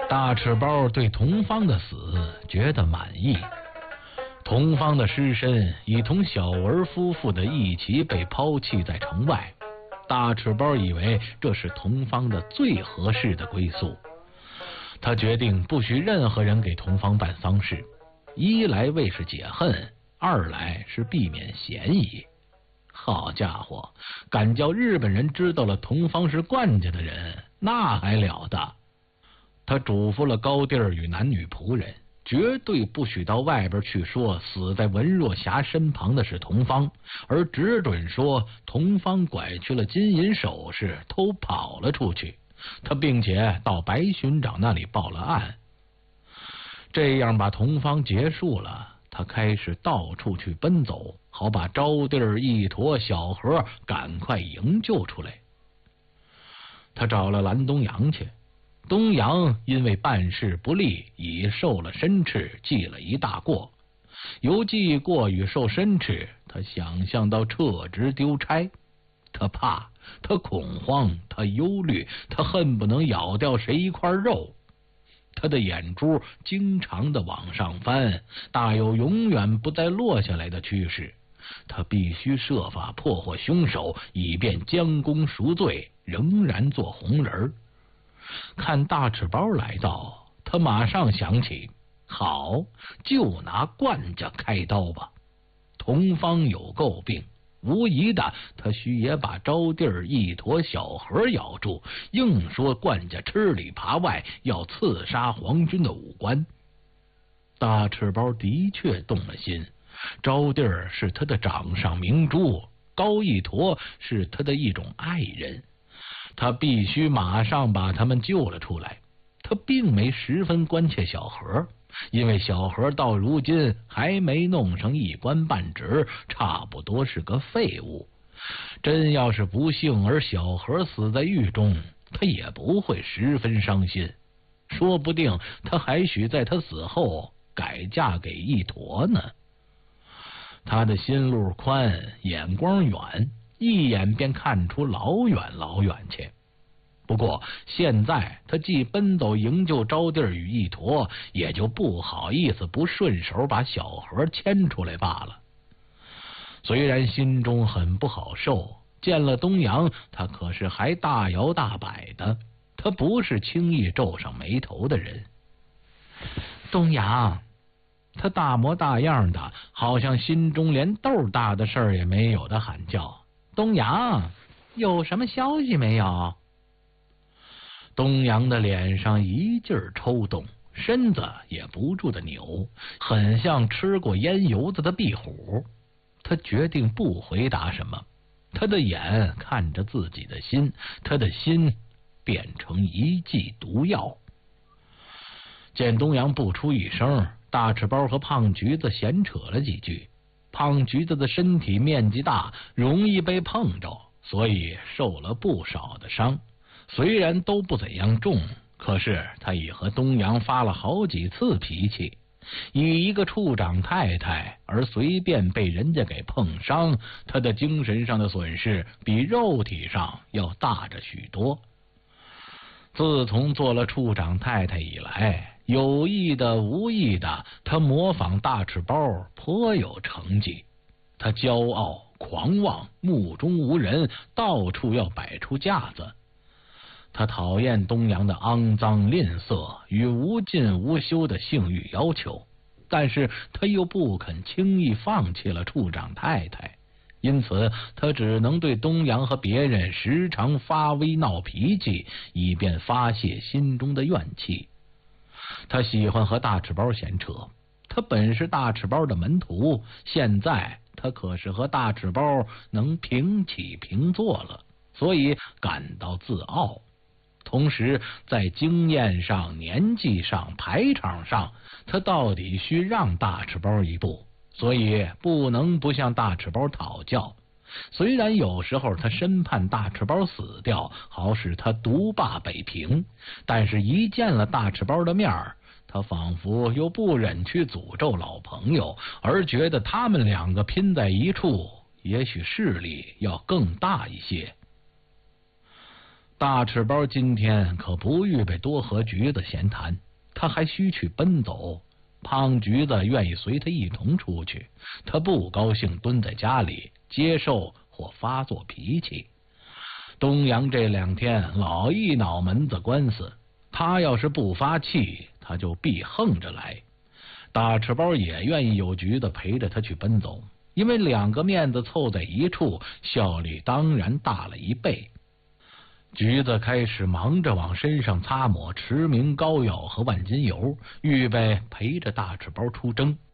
大赤包对童芳的死觉得满意。童芳的尸身已同小文夫妇的一起被抛弃在城外，大赤包以为这是童芳的最合适的归宿。他决定不许任何人给童芳办丧事，一来为是解恨，二来是避免嫌疑。好家伙，敢叫日本人知道了童芳是冠家的人，那还了得！他嘱咐了高第儿与男女仆人，绝对不许到外边去说死在文若霞身旁的是童芳，而只准说童芳拐去了金银首饰，偷跑了出去。他并且到白巡长那里报了案。这样把童芳结束了，他开始到处去奔走，好把招娣儿、一坨、小何赶快营救出来。他找了蓝东阳去，东阳因为办事不力，已受了申斥，记了一大过。由记过与受申斥，他想象到撤职丢差，他怕，他恐慌，他忧虑，他恨不能咬掉谁一块肉。他的眼珠经常的往上翻，大有永远不再落下来的趋势。他必须设法破获凶手，以便将功赎罪，仍然做红人。看大赤包来到，他马上想起，好，就拿冠家开刀吧。童芳有诟病，无疑的，他须也把招娣儿、一坨、小何咬住，硬说冠家吃里扒外，要刺杀皇军的武官。大赤包的确动了心，招娣儿是他的掌上明珠，高一坨是他的一种爱人，他必须马上把他们救了出来。他并没十分关切小何，因为小何到如今还没弄上一官半职，差不多是个废物。真要是不幸而小何死在狱中，他也不会十分伤心，说不定他还许在他死后改嫁给一坨呢。他的心路宽，眼光远，一眼便看出老远老远去。不过现在他既奔走营救招娣儿与一坨，也就不好意思不顺手把小何牵出来罢了。虽然心中很不好受，见了东阳，他可是还大摇大摆的，他不是轻易皱上眉头的人。东阳，他大模大样的，好像心中连豆大的事儿也没有的喊叫：东阳，有什么消息没有？东阳的脸上一劲儿抽动，身子也不住的扭，很像吃过烟油子的壁虎。他决定不回答什么，他的眼看着自己的心，他的心变成一剂毒药。见东阳不出一声，大赤包和胖橘子闲扯了几句。胖橘子的身体面积大，容易被碰着，所以受了不少的伤。虽然都不怎样重，可是他已和东阳发了好几次脾气。以一个处长太太而随便被人家给碰伤，他的精神上的损失比肉体上要大着许多。自从做了处长太太以来，有意的无意的，他模仿大赤包颇有成绩。他骄傲狂妄，目中无人，到处要摆出架子。他讨厌东阳的肮脏吝啬与无尽无休的性欲要求，但是他又不肯轻易放弃了处长太太，因此他只能对东阳和别人时常发威闹脾气，以便发泄心中的怨气。他喜欢和大赤包闲扯，他本是大赤包的门徒，现在他可是和大赤包能平起平坐了，所以感到自傲。同时在经验上、年纪上、排场上，他到底需让大赤包一步，所以不能不向大赤包讨教。虽然有时候他深盼大赤包死掉，好使他独霸北平，但是一见了大赤包的面儿，他仿佛又不忍去诅咒老朋友，而觉得他们两个拼在一处，也许势力要更大一些。 大赤包今天可不预备多和橘子闲谈，他还需去奔走。胖橘子愿意随他一同出去，他不高兴蹲在家里接受或发作脾气。东阳这2天老一脑门子官司，他要是不发气，他就必横着来。大赤包也愿意有橘子陪着他去奔走，因为2个面子凑在一处，效率当然大了1倍。橘子开始忙着往身上擦抹驰名膏药和万金油，预备陪着大赤包出征。